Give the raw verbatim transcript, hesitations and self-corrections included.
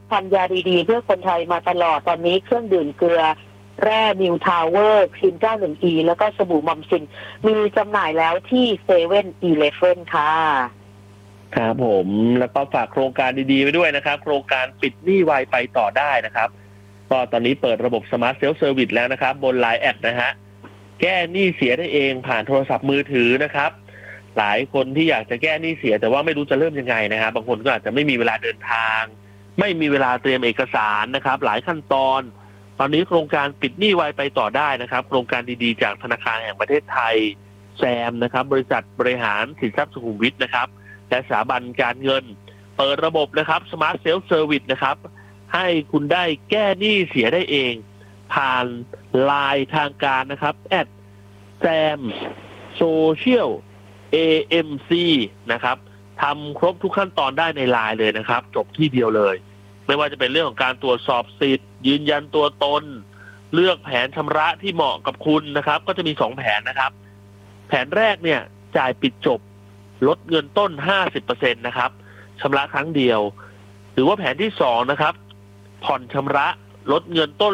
ทานยาดีๆเพื่อคนไทยมาตลอดตอนนี้เครื่องดื่มเกลือแร่นิวทาวเวอร์ครีม เก้าสิบเอ็ด อี แล้วก็สบู่มอมซินมีจำหน่ายแล้วที่เซเว่นอีเลฟเว่นค่ะครับผมแล้วก็ฝากโครงการดีๆไว้ด้วยนะครับโครงการปิดหนี้ไวไปต่อได้นะครับก็ตอนนี้เปิดระบบสมาร์ทเซลฟ์เซอร์วิสแล้วนะครับบน ไลน์ แอดนะฮะแก้หนี้เสียได้เองผ่านโทรศัพท์มือถือนะครับหลายคนที่อยากจะแก้หนี้เสียแต่ว่าไม่รู้จะเริ่มยังไงนะครับบางคนก็อาจจะไม่มีเวลาเดินทางไม่มีเวลาเตรียมเอกสารนะครับหลายขั้นตอนตอนนี้โครงการปิดหนี้ไวไปต่อได้นะครับโครงการดีๆจากธนาคารแห่งประเทศไทยแซมนะครับบริษัทบริหารสินทรัพย์สุขุมวิทนะครับและสถาบันการเงินเปิดระบบนะครับสมาร์ทเซลฟ์เซอร์วิสนะครับให้คุณได้แก้หนี้เสียได้เองผ่านไลน์ทางการนะครับแอดแซมโซเชียล เอ เอ็ม ซี นะครับทำครบทุกขั้นตอนได้ในไลน์เลยนะครับจบที่เดียวเลยไม่ว่าจะเป็นเรื่องของการตรวจสอบสิทธิ์ยืนยันตัวตนเลือกแผนชำระที่เหมาะกับคุณนะครับก็จะมีสองแผนนะครับแผนแรกเนี่ยจ่ายปิดจบลดเงินต้น ห้าสิบเปอร์เซ็นต์ นะครับชำระครั้งเดียวหรือว่าแผนที่สองนะครับผ่อนชำระลดเงินต้น